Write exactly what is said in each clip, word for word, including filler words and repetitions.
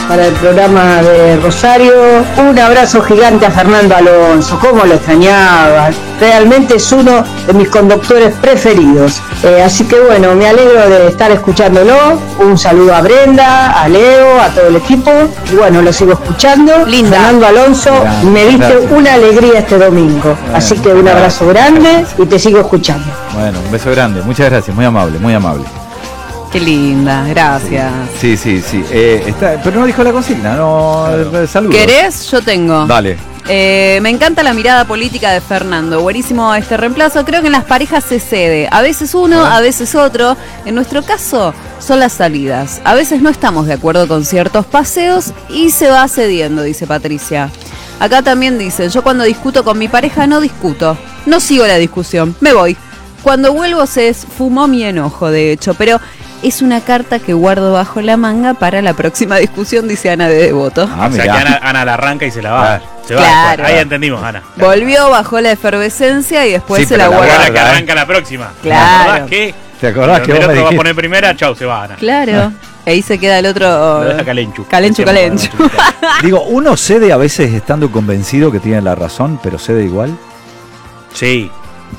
para el programa de Rosario. Un abrazo gigante a Fernando Alonso, cómo lo extrañaba. Realmente es uno de mis conductores preferidos. Eh, así que bueno, me alegro de estar escuchándolo. Un saludo a Brenda, a Leo, a todo el equipo. Y bueno, lo sigo escuchando. Linda. Fernando Alonso, gracias, me diste gracias. Una alegría este domingo. Bueno, así que un abrazo grande y te sigo escuchando. Bueno, un beso grande. Muchas gracias, muy amable, muy amable. Qué linda, gracias. Sí, sí, sí. Eh, está, pero no dijo la consigna, no. Claro. Saludos. ¿Querés? Yo tengo. Dale. Eh, me encanta la mirada política de Fernando. Buenísimo este reemplazo. Creo que en las parejas se cede. A veces uno, a veces otro. En nuestro caso, son las salidas. A veces no estamos de acuerdo con ciertos paseos y se va cediendo, dice Patricia. Acá también dicen, yo cuando discuto con mi pareja no discuto. No sigo la discusión, me voy. Cuando vuelvo se esfumó mi enojo, de hecho, pero es una carta que guardo bajo la manga para la próxima discusión, dice Ana de Devoto. Ah, o sea que Ana, Ana la arranca y se la va. Ah, se va claro. Ahí entendimos, Ana. Claro. Volvió, bajó la efervescencia y después sí, se la guarda. La que arranca la próxima. Claro. ¿Qué? ¿Te acordás que el vos otro me va a poner primera? Chau, se va, Ana. Claro. Ahí se queda el otro. Lo deja Calenchu. Calenchu, Calenchu. Digo, uno cede a veces estando convencido que tiene la razón, pero cede igual. Sí.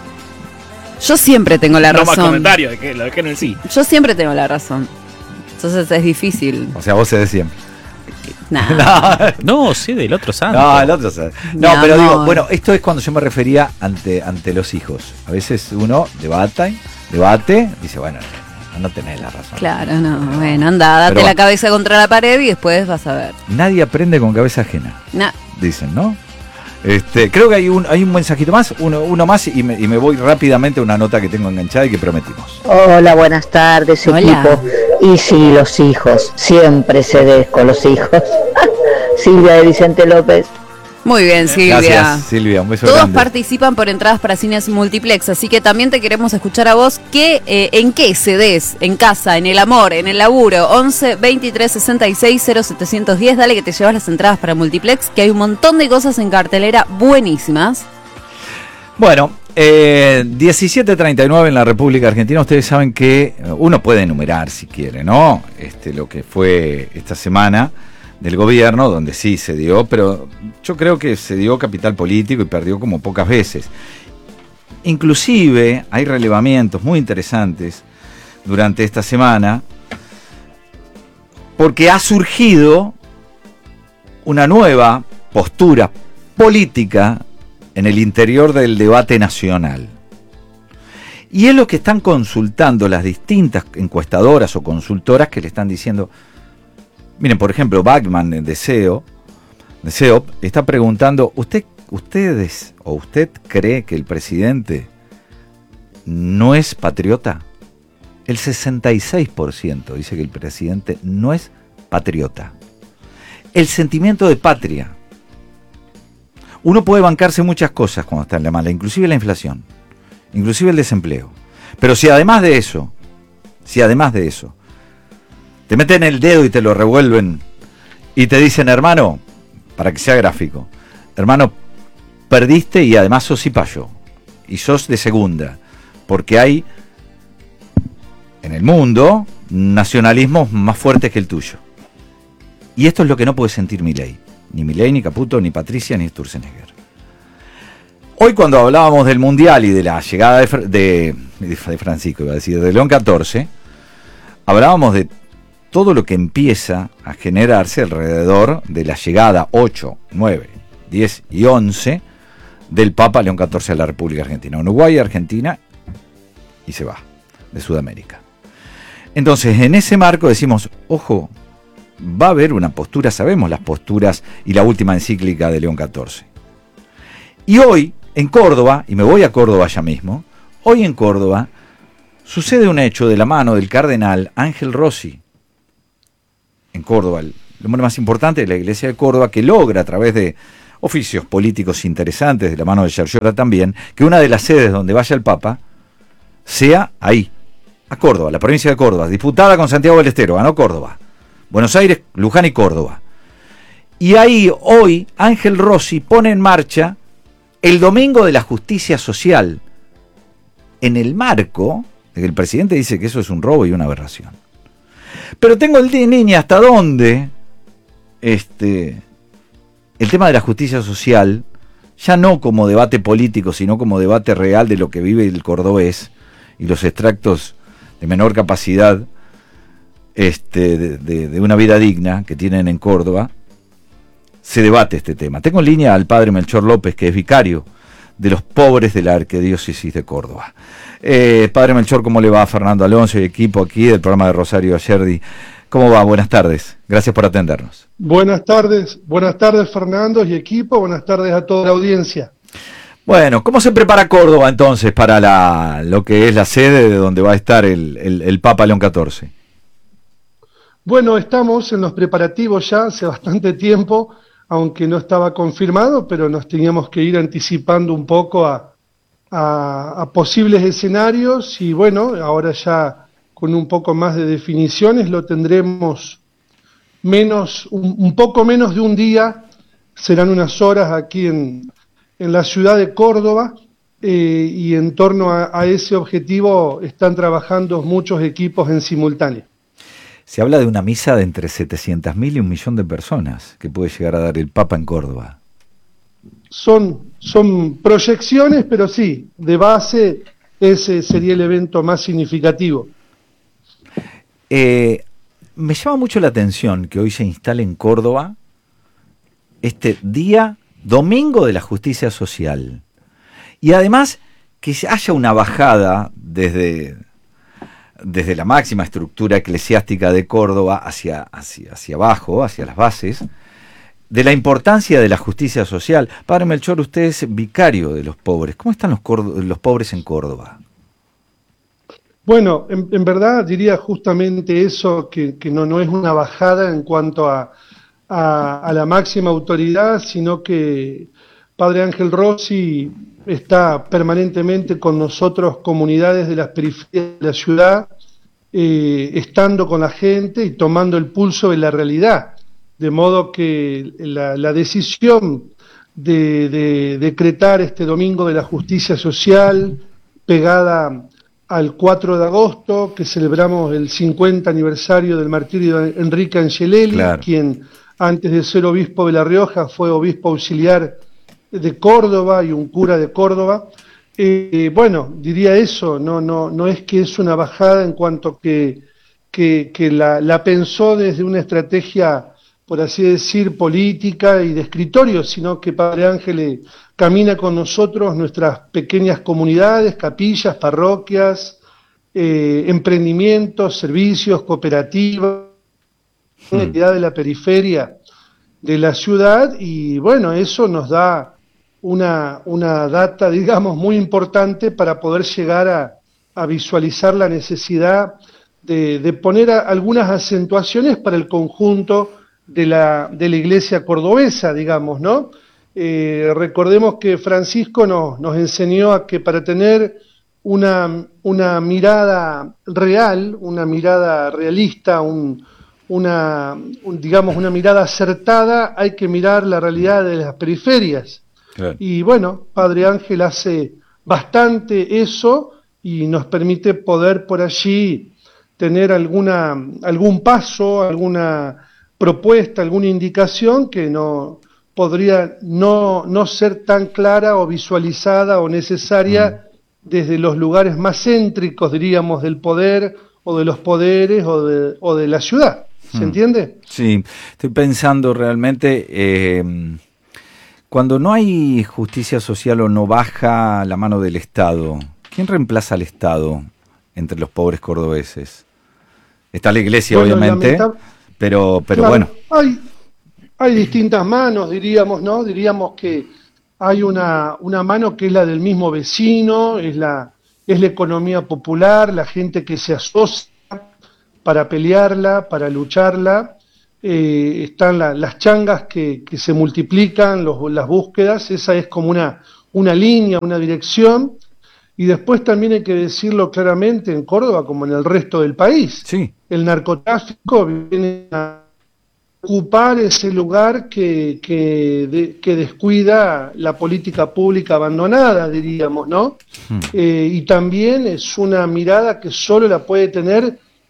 Yo siempre tengo la no razón. No más comentarios, que lo dejé en el sí. Yo siempre tengo la razón. Entonces es difícil. O sea, vos cedes siempre. Nah. No, no, sí, del otro santo. No, el otro santo. No, Mi pero amor. digo, bueno, esto es cuando yo me refería ante, ante los hijos. A veces uno debate, debate, dice, bueno, no tenés la razón. Claro, no, bueno, anda, date pero, la cabeza contra la pared y después vas a ver. Nadie aprende con cabeza ajena. Nah. Dicen, ¿no? Este, creo que hay un, hay un mensajito más, uno, uno más y me, y me voy rápidamente a una nota que tengo enganchada y que prometimos. Hola, buenas tardes, Hola. equipo. Y sí, los hijos, siempre cedes con los hijos. Silvia de Vicente López. Muy bien, Silvia. Gracias, Silvia, un beso Todos grande. participan por entradas para cines multiplex, así que también te queremos escuchar a vos. ¿Qué, eh, ¿En qué cedés? ¿En casa? ¿En el amor? ¿En el laburo? once, veintitrés, sesenta y seis, cero setecientos diez. Dale que te llevas las entradas para multiplex, que hay un montón de cosas en cartelera buenísimas. Bueno, eh, diecisiete treinta y nueve en la República Argentina. Ustedes saben que uno puede enumerar si quiere, ¿no? Este, lo que fue esta semana del gobierno, donde sí se dio, pero yo creo que se dio capital político y perdió como pocas veces. Inclusive hay relevamientos muy interesantes durante esta semana, porque ha surgido una nueva postura política en el interior del debate nacional. Y es lo que están consultando las distintas encuestadoras o consultoras que le están diciendo. Miren, por ejemplo, Bachman de C E O, de C E O está preguntando, ¿usted, ustedes o usted cree que el presidente no es patriota? El sesenta y seis por ciento dice que el presidente no es patriota. El sentimiento de patria. Uno puede bancarse muchas cosas cuando está en la mala, inclusive la inflación, inclusive el desempleo. Pero si además de eso, si además de eso, te meten el dedo y te lo revuelven y te dicen, hermano, para que sea gráfico, hermano, perdiste y además sos cipayo y sos de segunda, porque hay en el mundo nacionalismos más fuertes que el tuyo. Y esto es lo que no puede sentir Milei, ni Milei, ni Caputo, ni Patricia, ni Sturzenegger. Hoy cuando hablábamos del Mundial y de la llegada de, de, de Francisco, iba a decir, de León catorce, hablábamos de todo lo que empieza a generarse alrededor de la llegada ocho, nueve, diez y once del Papa León catorce a la República Argentina. Uruguay, Argentina, y se va, de Sudamérica. Entonces, en ese marco decimos, ojo, va a haber una postura, sabemos las posturas y la última encíclica de León catorce. Y hoy, en Córdoba, y me voy a Córdoba ya mismo, hoy en Córdoba sucede un hecho de la mano del cardenal Ángel Rossi, en Córdoba, el hombre más importante de la Iglesia de Córdoba, que logra a través de oficios políticos interesantes, de la mano de Yergiola también, que una de las sedes donde vaya el Papa sea ahí, a Córdoba, la provincia de Córdoba, disputada con Santiago del Estero, ganó Córdoba, Buenos Aires, Luján y Córdoba. Y ahí hoy Ángel Rossi pone en marcha el Domingo de la Justicia Social, en el marco de que el presidente dice que eso es un robo y una aberración. Pero tengo el niña hasta dónde este, el tema de la justicia social, ya no como debate político, sino como debate real de lo que vive el cordobés y los extractos de menor capacidad este, de, de, de una vida digna que tienen en Córdoba, se debate este tema. Tengo en línea al padre Melchor López, que es vicario de los pobres de la Arquidiócesis de Córdoba. Eh, padre Melchor, ¿cómo le va? Fernando Alonso y equipo aquí del programa de Rosario Ayerdi. ¿Cómo va? Buenas tardes. Gracias por atendernos. Buenas tardes. Buenas tardes, Fernando y equipo. Buenas tardes a toda la audiencia. Bueno, ¿cómo se prepara Córdoba entonces para la, lo que es la sede de donde va a estar el, el, el Papa León catorce? Bueno, estamos en los preparativos ya hace bastante tiempo, aunque no estaba confirmado, pero nos teníamos que ir anticipando un poco a, a, a posibles escenarios y bueno, ahora ya con un poco más de definiciones lo tendremos menos, un, un poco menos de un día, serán unas horas aquí en, en la ciudad de Córdoba eh, y en torno a, a ese objetivo están trabajando muchos equipos en simultáneo. Se habla de una misa de entre setecientas mil y un millón de personas que puede llegar a dar el Papa en Córdoba. Son, son proyecciones, pero sí, de base ese sería el evento más significativo. Eh, me llama mucho la atención que hoy se instale en Córdoba este día domingo de la justicia social. Y además que haya una bajada desde... desde la máxima estructura eclesiástica de Córdoba hacia, hacia, hacia abajo, hacia las bases, de la importancia de la justicia social. Padre Melchor, usted es vicario de los pobres. ¿Cómo están los, los pobres en Córdoba? Bueno, en, en verdad diría justamente eso, que, que no, no es una bajada en cuanto a, a, a la máxima autoridad, sino que Padre Ángel Rossi está permanentemente con nosotros, comunidades de las periferias de la ciudad, eh, estando con la gente y tomando el pulso de la realidad, de modo que la, la decisión de, de decretar este domingo de la justicia social, pegada al cuatro de agosto, que celebramos el cincuenta aniversario del martirio de Enrique Angelelli, claro, quien antes de ser obispo de La Rioja fue obispo auxiliar de Córdoba y un cura de Córdoba. Eh, bueno, diría eso, no, no, no es que es una bajada en cuanto que, que, que la, la pensó desde una estrategia, por así decir, política y de escritorio, sino que Padre Ángel camina con nosotros nuestras pequeñas comunidades, capillas, parroquias, eh, emprendimientos, servicios, cooperativas, una entidad de la periferia de la ciudad, y bueno, eso nos da una, una data, digamos, muy importante para poder llegar a, a visualizar la necesidad de, de poner a, algunas acentuaciones para el conjunto de la, de la iglesia cordobesa, digamos, ¿no? Eh, recordemos que Francisco nos, nos enseñó a que para tener una, una mirada real, una mirada realista, un Una, un, digamos, una mirada acertada, hay que mirar la realidad de las periferias. Claro. Y bueno, Padre Ángel hace bastante eso y nos permite poder por allí tener alguna, algún paso, alguna propuesta, alguna indicación que no podría no, no ser tan clara o visualizada o necesaria mm. desde los lugares más céntricos, diríamos, del poder o de los poderes o de, o de la ciudad. ¿Se entiende? Sí, estoy pensando realmente, eh, cuando no hay justicia social o no baja la mano del Estado, ¿quién reemplaza al Estado entre los pobres cordobeses? Está la iglesia, bueno, obviamente, lamenta- pero, pero claro, bueno. Hay, hay distintas manos, diríamos, ¿no? Diríamos que hay una, una mano que es la del mismo vecino, es la, es la economía popular, la gente que se asocia para pelearla, para lucharla, eh, están la, las changas que, que se multiplican, los, las búsquedas, esa es como una, una línea, una dirección, y después también hay que decirlo claramente en Córdoba como en el resto del país. Sí. El narcotráfico viene a ocupar ese lugar que, que, de, que descuida la política pública abandonada, diríamos, ¿no? Hmm. Eh, y también es una mirada que solo la puede tener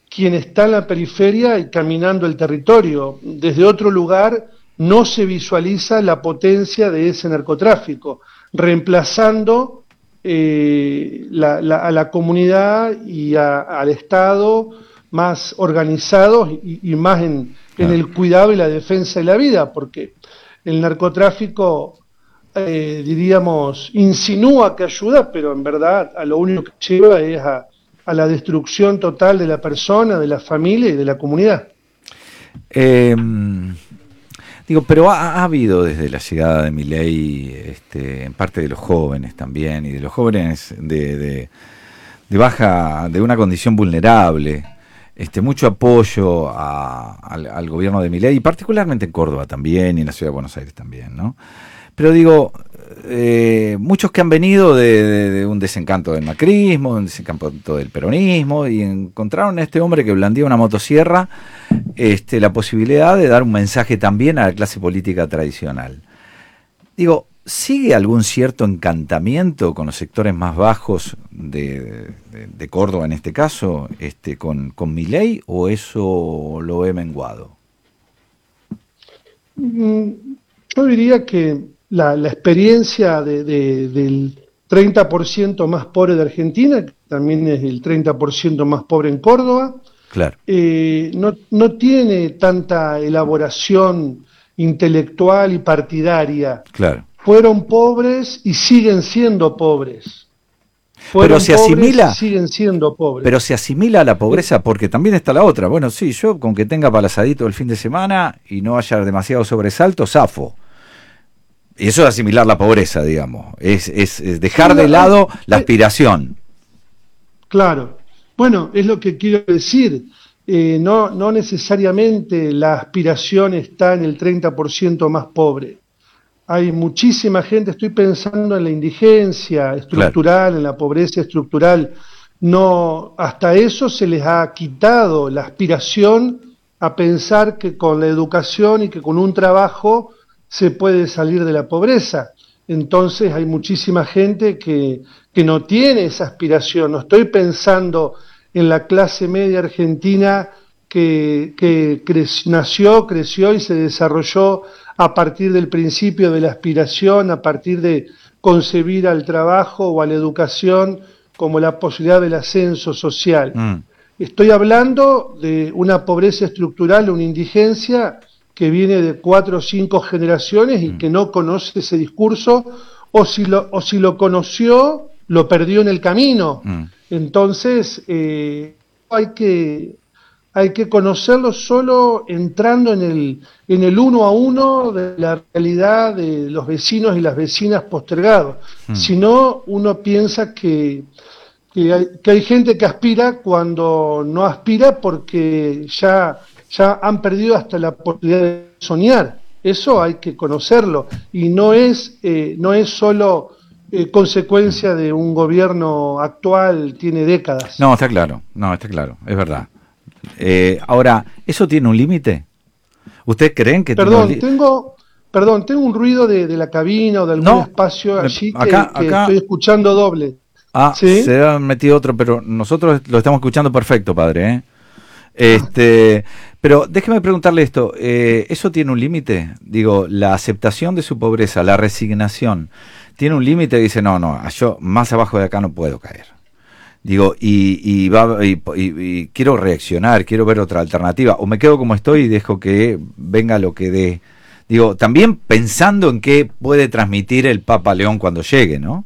quien está en la periferia y caminando el territorio. Desde otro lugar no se visualiza la potencia de ese narcotráfico, reemplazando eh, la, la, a la comunidad y a, al Estado más organizados y, y más en, en el cuidado y la defensa de la vida, porque el narcotráfico, eh, diríamos, insinúa que ayuda, pero en verdad a lo único que lleva es a, a la destrucción total de la persona, de la familia y de la comunidad. Eh, digo, pero ha, ha habido desde la llegada de Milei, este, en parte de los jóvenes también, y de los jóvenes de, de, de baja, de una condición vulnerable, Este, mucho apoyo a, al, al gobierno de Milei, y particularmente en Córdoba también, y en la ciudad de Buenos Aires también, ¿no? Pero digo, eh, muchos que han venido de, de, de un desencanto del macrismo, de un desencanto del peronismo, y encontraron a este hombre que blandía una motosierra, este, la posibilidad de dar un mensaje también a la clase política tradicional. Digo, ¿sigue algún cierto encantamiento con los sectores más bajos de, de, de Córdoba en este caso, este, con, con Milei, o eso lo he menguado? Yo diría que la, la experiencia de, de, del treinta por ciento más pobre de Argentina, que también es el treinta por ciento más pobre en Córdoba, claro. eh, no, no tiene tanta elaboración intelectual y partidaria. Claro. Fueron pobres y siguen siendo pobres. Fueron pero se asimila, y siguen siendo pobres. Pero se asimila a la pobreza, porque también está la otra. Bueno, sí, yo con que tenga palasadito el fin de semana y no haya demasiado sobresalto, zafo. Y eso es asimilar la pobreza, digamos. Es, es, es dejar de lado la aspiración. Claro. Bueno, es lo que quiero decir. Eh, no, no necesariamente la aspiración está en el treinta por ciento más pobre. Hay muchísima gente, estoy pensando en la indigencia estructural, claro, en la pobreza estructural. No, hasta eso se les ha quitado la aspiración a pensar que con la educación y que con un trabajo se puede salir de la pobreza. Entonces hay muchísima gente que, que no tiene esa aspiración. No estoy pensando en la clase media argentina que, que cre- nació, creció y se desarrolló a partir del principio de la aspiración, a partir de concebir al trabajo o a la educación como la posibilidad del ascenso social. Mm. Estoy hablando de una pobreza estructural, una indigencia que viene de cuatro o cinco generaciones y mm. que no conoce ese discurso, o si lo, o si lo conoció, lo perdió en el camino. Mm. Entonces, eh, hay que... hay que conocerlo solo entrando en el, en el uno a uno de la realidad de los vecinos y las vecinas postergados. Mm. Si no, uno piensa que, que, hay, que hay gente que aspira cuando no aspira porque ya, ya han perdido hasta la posibilidad de soñar. Eso hay que conocerlo. Y no es, eh, no es solo eh, consecuencia de un gobierno actual, tiene décadas. No, está claro, no, está claro, es verdad. Eh, ahora, ¿eso tiene un límite? ¿Ustedes creen que perdón, tiene un tengo Perdón, tengo un ruido de, de la cabina o de algún no, espacio allí que, acá, que acá, estoy escuchando doble. Ah, ¿sí? Se ha metido otro, pero nosotros lo estamos escuchando perfecto, padre, ¿eh? Este, pero déjeme preguntarle esto, eh, ¿eso tiene un límite? Digo, la aceptación de su pobreza, la resignación, ¿tiene un límite? Dice, no, no, yo más abajo de acá no puedo caer. Digo, y, y, va, y, y, y quiero reaccionar, quiero ver otra alternativa, o me quedo como estoy y dejo que venga lo que dé. Digo, también pensando en qué puede transmitir el Papa León cuando llegue, ¿no?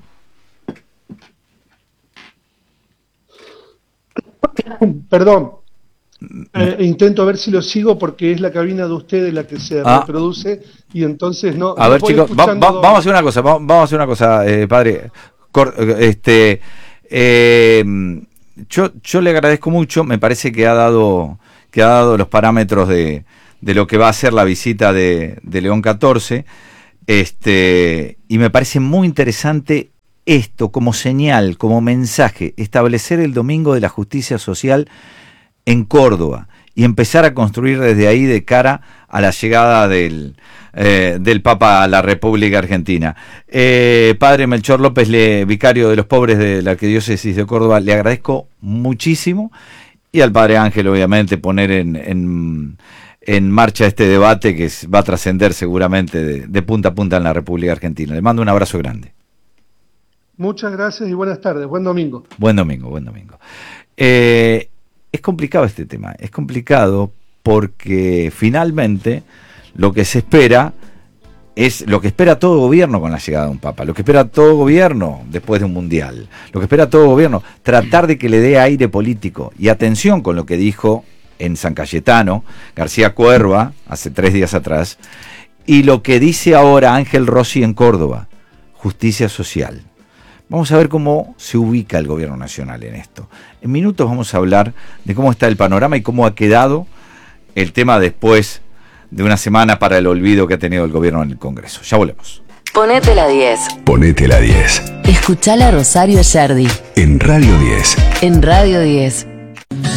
Perdón, eh, intento ver si lo sigo porque es la cabina de ustedes la que se ah. reproduce y entonces no... A no ver, chicos, va, va, vamos a hacer una cosa, vamos, vamos a hacer una cosa, eh, padre. Cor, este... Eh, yo, yo le agradezco mucho, me parece que ha dado que ha dado los parámetros de, de lo que va a ser la visita de, de León catorce, este, y me parece muy interesante esto como señal, como mensaje, establecer el Domingo de la Justicia Social en Córdoba y empezar a construir desde ahí de cara a la llegada del, eh, del Papa a la República Argentina. Eh, padre Melchor López, le, vicario de los pobres de la Arquidiócesis de Córdoba, le agradezco muchísimo y al padre Ángel, obviamente, poner en, en, en marcha este debate que va a trascender seguramente de, de punta a punta en la República Argentina. Le mando un abrazo grande. Muchas gracias y buenas tardes. Buen domingo. Buen domingo, buen domingo. Eh, es complicado este tema, es complicado porque finalmente lo que se espera es lo que espera todo gobierno con la llegada de un papa, lo que espera todo gobierno después de un mundial, lo que espera todo gobierno, tratar de que le dé aire político. Y atención con lo que dijo en San Cayetano García Cuerva hace tres días atrás, y lo que dice ahora Ángel Rossi en Córdoba, justicia social. Vamos a ver cómo se ubica el gobierno nacional en esto. En minutos vamos a hablar de cómo está el panorama y cómo ha quedado el tema después de una semana para el olvido que ha tenido el gobierno en el Congreso. Ya volvemos. Ponete la diez. Ponete la diez. Escuchala Rosario Yardi. En Radio diez. En Radio diez.